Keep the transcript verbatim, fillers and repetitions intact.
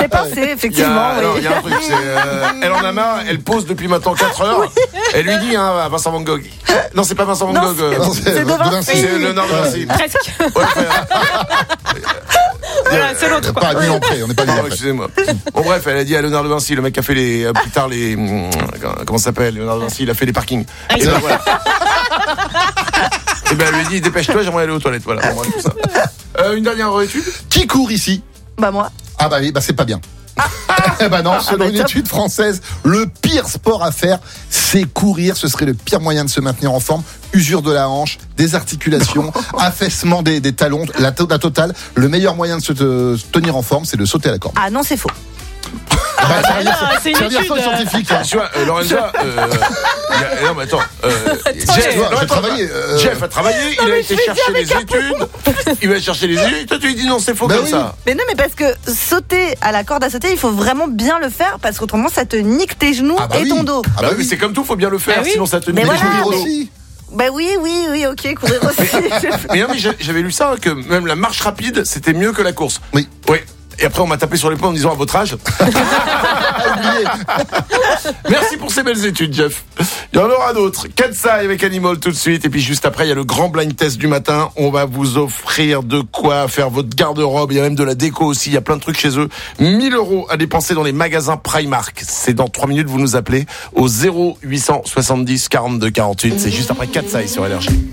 C'est pensé, effectivement. Il y a, oui. alors, il y a un truc, c'est, euh, elle en a marre, elle pose depuis maintenant quatre heures. Oui. Elle lui dit, hein, Vincent Van Gogh. Non, c'est pas Vincent Van Non, Gogh. euh, c'est, c'est de Vinci. C'est Léonard de Vinci. Presque. Ouais, frère. Voilà, c'est l'autre. Pas à mille ans près, on n'est pas à mille ans Oh, près. excusez-moi. Bon, bref, elle a dit à Léonard de Vinci, le mec qui a fait les, plus tard les, comment ça s'appelle, Léonard de Vinci, il a fait les parkings. Ah, Et ben, voilà. Et ben, elle lui dit, dépêche-toi, j'aimerais aller aux toilettes, voilà. Bon, bref, tout ça. Euh, une dernière étude. Qui court ici? Bah, moi. Ah bah oui, bah c'est pas bien. Eh ben non, selon bah, une top. étude française, le pire sport à faire, c'est courir. Ce serait le pire moyen de se maintenir en forme. Usure de la hanche, des articulations, affaissement des, des talons, la, to- la totale. Le meilleur moyen de se, te- se tenir en forme, c'est de sauter à la corde. Ah non, c'est faux. Bah, ça veut dire- non, c'est une ça veut dire étude, ça, euh, scientifique. hein. Tu vois, euh, Lorenza, euh, il y a- non, mais attends, euh, Jeff, Tu vois, non, j'ai attends, travaillé, euh, Jeff a travaillé, il a été chercher les études, il va chercher les études, toi tu lui dis non, c'est faux Bah comme oui. ça. Mais non, mais parce que sauter à la corde à sauter, il faut vraiment bien le faire parce qu'autrement, ça te nique tes genoux Ah bah et oui. ton dos. Ah Bah, bah oui, oui. c'est comme tout, faut bien le faire, Bah oui. sinon ça te Mais nique les voilà, genoux. Courir mais- aussi. Bah oui, oui, oui, ok, courir aussi. Mais non, mais j'a- j'avais lu ça, que même la marche rapide, c'était mieux que la course. Oui. Oui. Et après, on m'a tapé sur l'épaule en me disant à votre âge. Ah, oublié. Merci pour ces belles études, Jeff. Il y en aura d'autres. Katsai avec Animal tout de suite. Et puis juste après, il y a le grand blind test du matin. On va vous offrir de quoi faire votre garde-robe. Il y a même de la déco aussi. Il y a plein de trucs chez eux. mille euros à dépenser dans les magasins Primark. C'est dans trois minutes, vous nous appelez au zéro huit cent soixante-dix quarante-deux quarante-huit. C'est juste après Katsai sur Énergie.